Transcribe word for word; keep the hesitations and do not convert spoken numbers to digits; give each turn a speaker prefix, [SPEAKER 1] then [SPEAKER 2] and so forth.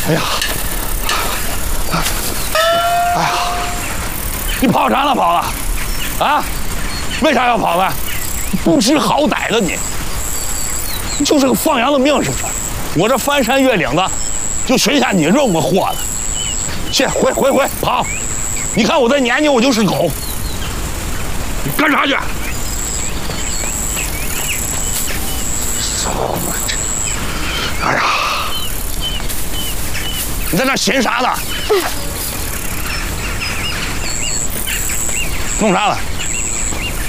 [SPEAKER 1] 哎呀，哎呀，你跑啥呢跑啊？啊？为啥要跑呢？不知好歹的你，你就是个放羊的命是不是？我这翻山越岭的，就寻下你这么货的。去，回回回跑！你看我这年纪，我就是狗。你干啥去？哎呀！你在那寻啥呢？弄啥了？